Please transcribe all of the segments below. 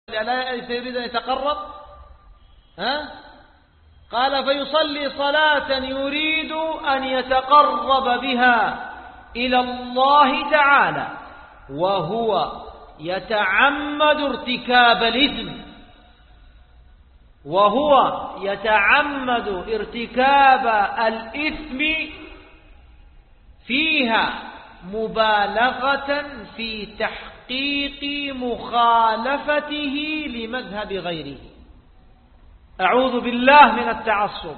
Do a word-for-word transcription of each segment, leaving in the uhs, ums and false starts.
لا يريد أن يتقرب، ها؟ قال فيصلي صلاة يريد أن يتقرب بها إلى الله تعالى وهو يتعمد ارتكاب الإثم، وهو يتعمد ارتكاب الإثم فيها مبالغة في تحقيق مخالفته لمذهب غيره. أعوذ بالله من التعصب.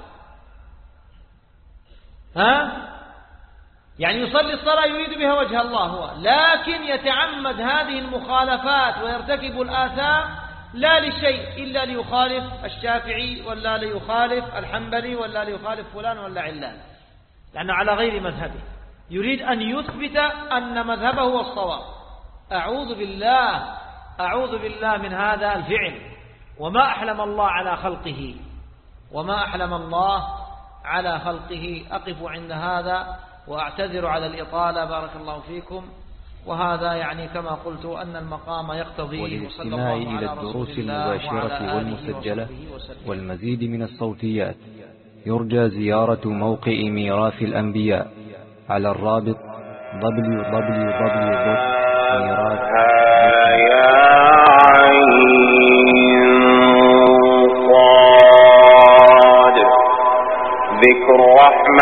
ها؟ يعني يصلي الصلاة يريد بها وجه الله هو، لكن يتعمد هذه المخالفات ويرتكب الآثام لا لشيء إلا ليخالف الشافعي ولا ليخالف الحنبلي ولا ليخالف فلان ولا علان، لأنه على غير مذهبه، يريد أن يثبت أن مذهبه هو الصواب. أعوذ بالله أعوذ بالله من هذا الفعل. وما أحلم الله على خلقه، وما أحلم الله على خلقه. أقف عند هذا وأعتذر على الإطالة، بارك الله فيكم. وهذا يعني كما قلت أن المقام يقتضي. وللاستماع إلى الدروس المباشرة والمسجلة والمزيد من الصوتيات يرجى زيارة موقع ميراث الأنبياء على الرابط دبليو دبليو دبليو دوت ميراث ذكر رحمة